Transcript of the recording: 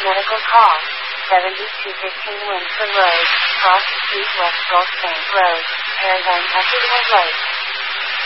medical call. 7215 Windsor Road, Cross Street, West Gulf Bank Road, Paragon Ecuador Lake.